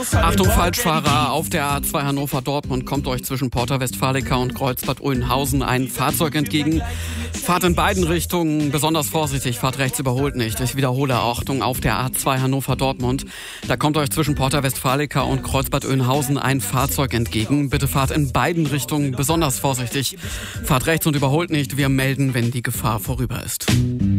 Achtung, Falschfahrer, auf der A2 Hannover-Dortmund kommt euch zwischen Porta Westfalica und Kreuzbad Oeynhausen ein Fahrzeug entgegen. Fahrt in beiden Richtungen besonders vorsichtig, fahrt rechts, überholt nicht. Ich wiederhole, Achtung, auf der A2 Hannover-Dortmund. Da kommt euch zwischen Porta Westfalica und Kreuzbad Oeynhausen ein Fahrzeug entgegen. Bitte fahrt in beiden Richtungen besonders vorsichtig. Fahrt rechts und überholt nicht. Wir melden, wenn die Gefahr vorüber ist.